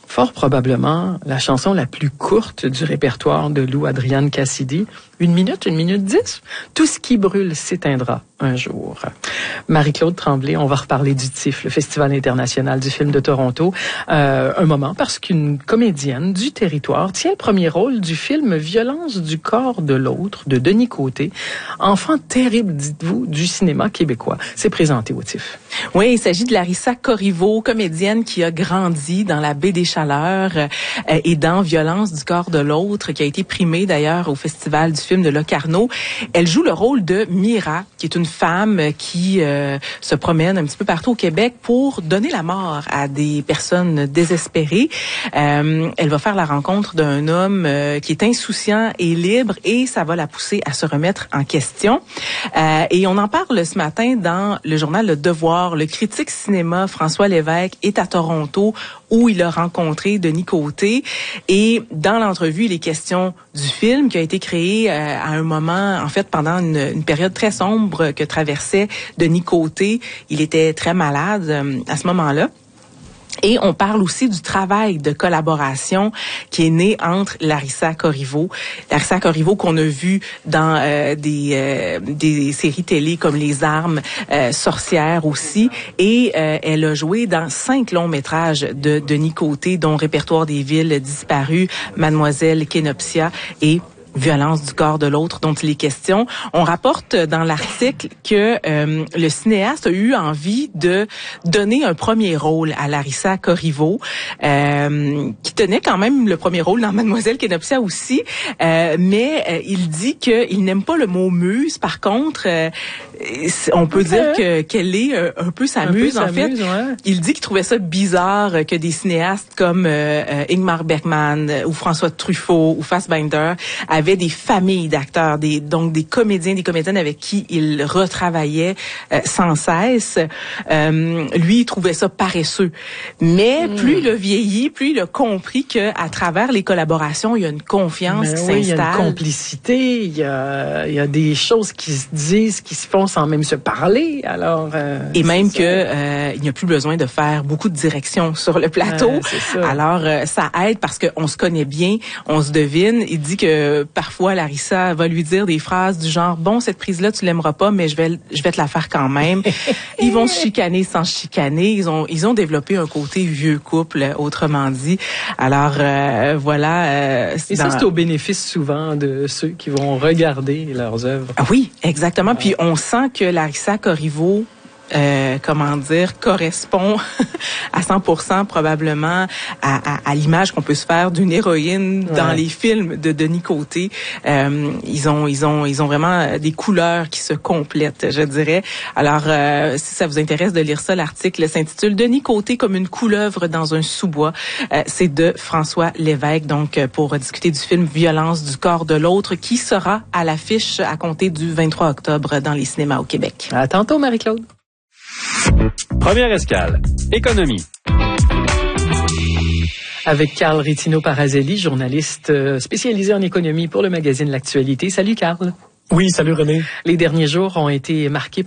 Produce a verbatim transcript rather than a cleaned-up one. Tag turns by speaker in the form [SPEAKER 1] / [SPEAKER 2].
[SPEAKER 1] fort probablement la chanson la plus courte du répertoire de Lou Adrian Cassidy. Une minute, une minute dix. Tout ce qui brûle s'éteindra un jour. Marie-Claude Tremblay, on va reparler du T I F, le Festival international du film de Toronto. Euh, un moment, parce qu'une comédienne du territoire tient le premier rôle du film Violence du corps de l'autre de Denis Côté. Enfant terrible, dites-vous, du cinéma québécois. C'est présenté au T I F.
[SPEAKER 2] Oui, il s'agit de Larissa Corriveau, comédienne qui a grandi dans la baie des Chaleurs euh, et dans Violence du corps de l'autre, qui a été primée d'ailleurs au Festival du film de Locarno. Elle joue le rôle de Mira, qui est une femme qui euh, se promène un petit peu partout au Québec pour donner la mort à des personnes désespérées. Euh, elle va faire la rencontre d'un homme euh, qui est insouciant et libre et ça va la pousser à se remettre en question. Euh, et on en parle ce matin dans le journal Le Devoir. Le critique cinéma François Lévesque est à Toronto où il a rencontré Denis Côté. Et dans l'entrevue, il est question du film qui a été créé euh, à un moment, en fait, pendant une, une période très sombre que traversait Denis Côté. Il était très malade euh, à ce moment-là. Et on parle aussi du travail de collaboration qui est né entre Larissa Corriveau, Larissa Corriveau qu'on a vu dans euh, des euh, des séries télé comme Les Armes, euh, Sorcières aussi, et euh, elle a joué dans cinq longs métrages de Denis Côté, dont Répertoire des villes disparues, Mademoiselle Kenopsia et Violence du corps de l'autre dont il est question. On rapporte dans l'article que euh, le cinéaste a eu envie de donner un premier rôle à Larissa Corriveau, euh, qui tenait quand même le premier rôle dans Mademoiselle Kenopsia aussi, euh, mais euh, il dit qu'il n'aime pas le mot muse. Par contre, euh, on peut okay. dire que qu'elle est euh, un peu sa un muse en fait. Muse, ouais. Il dit qu'il trouvait ça bizarre que des cinéastes comme euh, euh, Ingmar Bergman ou François Truffaut ou Fassbinder avaient des familles d'acteurs, des donc des comédiens, des comédiennes avec qui il retravaillait euh, sans cesse. Euh, lui, il trouvait ça paresseux. Mais mm. plus il a vieilli, plus il a compris que à travers les collaborations, il y a une confiance
[SPEAKER 1] Mais
[SPEAKER 2] qui
[SPEAKER 1] oui,
[SPEAKER 2] s'installe.
[SPEAKER 1] Il y a une complicité, il y a, il y a des choses qui se disent, qui se font sans même se parler. Alors euh,
[SPEAKER 2] et même que euh, il n'y a plus besoin de faire beaucoup de direction sur le plateau.
[SPEAKER 1] Euh,
[SPEAKER 2] Alors euh, ça aide parce qu'on se connaît bien, on se devine. Il dit que parfois Larissa va lui dire des phrases du genre bon cette prise là tu l'aimeras pas mais je vais je vais te la faire quand même. Ils vont se chicaner sans se chicaner. Ils ont ils ont développé un côté vieux couple autrement dit. Alors euh, voilà. Euh,
[SPEAKER 1] Et ça dans... c'est au bénéfice souvent de ceux qui vont regarder leurs œuvres.
[SPEAKER 2] Ah oui, exactement. Puis on sent que Larissa Corriveau, euh, comment dire, correspond à cent pour cent probablement à, à, à l'image qu'on peut se faire d'une héroïne ouais. dans les films de Denis Côté. Euh, ils ont, ils ont, ils ont vraiment des couleurs qui se complètent, je dirais. Alors, euh, si ça vous intéresse de lire ça, l'article s'intitule Denis Côté comme une couleuvre dans un sous-bois. Euh, c'est de François Lévesque, donc pour discuter du film Violence du corps de l'autre, qui sera à l'affiche à compter du vingt-trois octobre dans les cinémas au Québec.
[SPEAKER 1] À tantôt, Marie-Claude.
[SPEAKER 3] Première escale, économie.
[SPEAKER 1] Avec Carl Rétino-Parazelli, journaliste spécialisé en économie pour le magazine L'Actualité. Salut Carl.
[SPEAKER 4] Oui, salut René.
[SPEAKER 1] Les derniers jours ont été marqués par